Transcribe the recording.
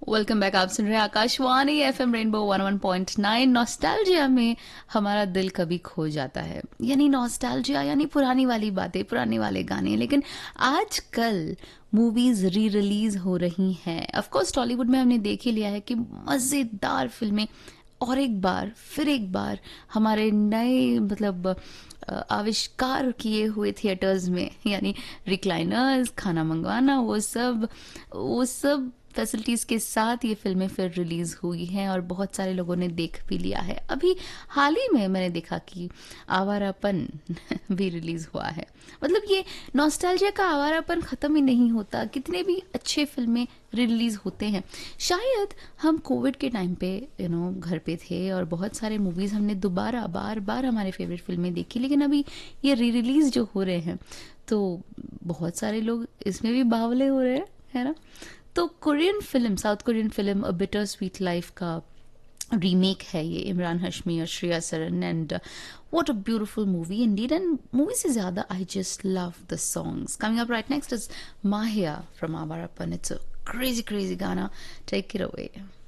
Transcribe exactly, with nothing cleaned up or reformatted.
Welcome back. आप सुन रहे हैं Akashvani FM rainbow one one point nine. Nostalgia में हमारा दिल कभी खो जाता है, यानी नॉस्टैल्जिया यानी पुरानी वाली बातें, पुराने वाले गाने। लेकिन आजकल मूवीज री रिलीज हो रही हैं। ऑफ कोर्स टॉलीवुड में हमने देख ही लिया है कि मजेदार फिल्में और एक बार फिर एक बार हमारे नए मतलब अ, आविष्कार किए हुए थिएटर्स में, यानी रिक्लाइनर्स, खाना मंगवाना, वो सब वो सब फैसिलिटीज के साथ ये फिल्में फिर रिलीज हुई हैं और बहुत सारे लोगों ने देख भी लिया है। अभी हाल ही में मैंने देखा कि आवारापन भी रिलीज हुआ है। मतलब ये नॉस्टैल्जिया का आवारापन खत्म ही नहीं होता, कितने भी अच्छे फिल्में रिलीज होते हैं। शायद हम कोविड के टाइम पे यू नो घर पे थे और बहुत सारे मूवीज हमने दोबारा बार बार हमारे फेवरेट फिल्में देखी, लेकिन अभी ये री रिलीज जो हो रहे हैं तो बहुत सारे लोग इसमें भी बावले हो रहे हैं, है ना। तो Korean film, south Korean film a bitter sweet life का रीमेक है ये, इमरान हाशमी और Shreya Saran. And what a beautiful movie Indeed. And movie से ज्यादा I just love the songs. Coming up right next is माहिया from Awarapan. It's a crazy crazy गाना। Take it away.